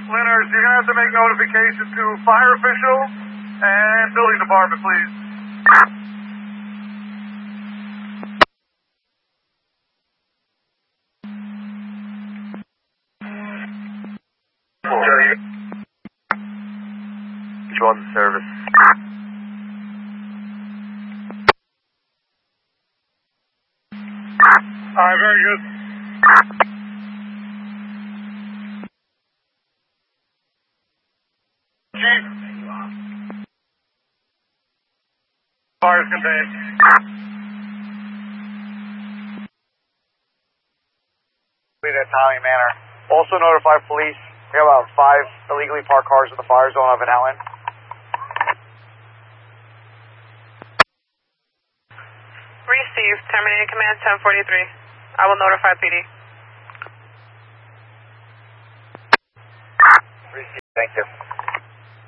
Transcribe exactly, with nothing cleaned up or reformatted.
Leonard, you're going to have to make notification to fire officials and building department, please. Join the service. Alright, very good. Chief. Fire is contained. In a timely manner. Also notify police. We have about five illegally parked cars in the fire zone of Van Allen. Received. Terminated command ten forty-three. I will notify P D. Received. Thank you.